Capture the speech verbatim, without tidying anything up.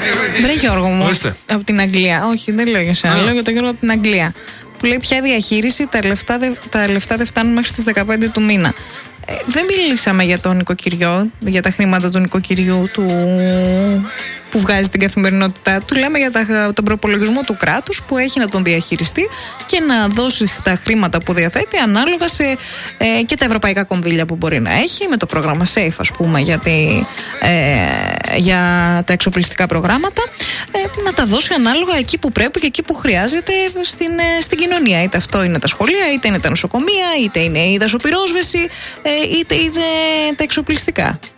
Βρε Γιώργο μου, Ορίστε. Από την Αγγλία. Όχι, δεν λέω για σένα, λέω για τον Γιώργο από την Αγγλία. Που λέει πια διαχείριση, τα λεφτά, δε, τα λεφτά δεν φτάνουν μέχρι τις δεκαπέντε του μήνα. Ε, δεν μιλήσαμε για το νοικοκυριό, για τα χρήματα του νοικοκυριού του, που βγάζει την καθημερινότητά του. Λέμε για τα, τον προπολογισμό του κράτους που έχει να τον διαχειριστεί και να δώσει τα χρήματα που διαθέτει ανάλογα σε, ε, και τα ευρωπαϊκά κονδύλια που μπορεί να έχει, με το πρόγραμμα SAFE, ας πούμε, για, τη, ε, για τα εξοπλιστικά προγράμματα, ε, να τα δώσει ανάλογα εκεί που πρέπει και εκεί που χρειάζεται στην, ε, στην κοινωνία. Είτε αυτό είναι τα σχολεία, είτε είναι τα νοσοκομεία, είτε είναι η δασοπυρόσβεση, ε, είτε είναι τα εξοπλιστικά.